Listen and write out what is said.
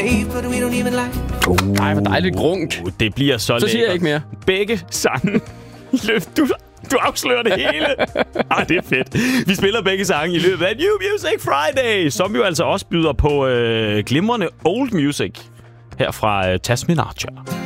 Ej, hvor dejligt grunk. Det bliver så lækkert. Så siger jeg ikke mere. Begge sange. Du afslører det hele. Ej, det er fedt. Vi spiller begge sange i løbet af New Music Friday, som jo altså også byder på glimrende old music her fra Tasmin Archer.